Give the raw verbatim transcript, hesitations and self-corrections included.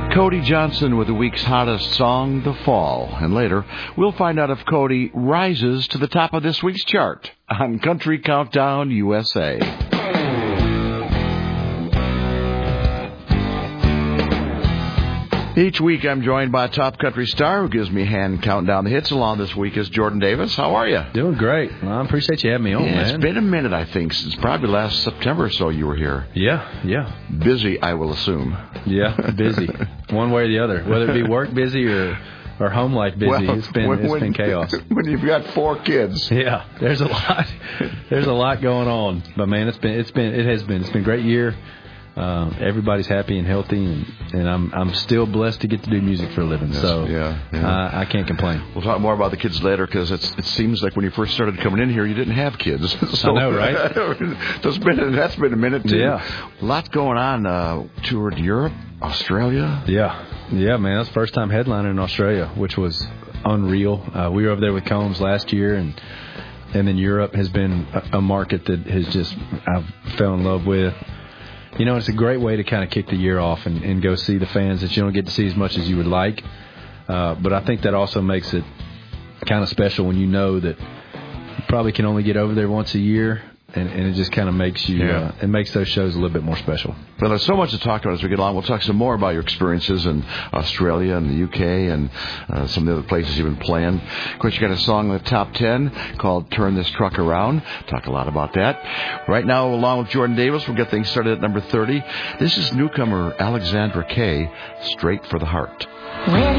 Cody Johnson with the week's hottest song, The Fall. And later, we'll find out if Cody rises to the top of this week's chart on Country Countdown U S A. Each week, I'm joined by a top country star who gives me a hand counting down the hits. Along this week is Jordan Davis. How are you? Doing great. Well, I appreciate you having me on, yeah, man. It's been a minute, I think, since probably last September or so you were here. Yeah, yeah. Busy, I will assume. Yeah, busy. One way or the other. Whether it be work busy or, or home life busy, well, it's been when, it's when, been chaos. When you've got four kids. Yeah, there's a lot. There's a lot going on. But man, it's been it's been it has been it's been a great year. Uh, everybody's happy and healthy, and, and I'm I'm still blessed to get to do music for a living. Yes, so yeah, yeah. Uh, I can't complain. We'll talk more about the kids later because it seems like when you first started coming in here, you didn't have kids. So, I know, right? that's been that's been a minute too. Yeah, lots going on. Uh, toured Europe, Australia. Yeah, yeah, man. That's the first time headlining in Australia, which was unreal. Uh, we were over there with Combs last year, and and then Europe has been a, a market that has just I've fell in love with. You know, it's a great way to kind of kick the year off and, and go see the fans that you don't get to see as much as you would like. Uh, but I think that also makes it kind of special when you know that you probably can only get over there once a year, and, and it just kind of makes you, yeah. uh, it makes those shows a little bit more special. Well, there's so much to talk about as we get along. We'll talk some more about your experiences in Australia and the U K and uh, some of the other places you've been playing. Of course, you got a song in the top ten called Turn This Truck Around. Talk a lot about that. Right now, along with Jordan Davis, we'll get things started at number thirty. This is newcomer Alexandra Kay, Straight for the Heart. When